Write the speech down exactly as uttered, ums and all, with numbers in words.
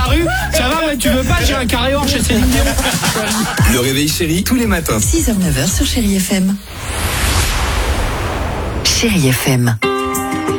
rue. Ça va, ouais, tu veux pas, j'ai un carré or chez Céline Dion. Le réveil chéri, tous les matins. six heures neuf heures sur Chérie F M. Chérie F M.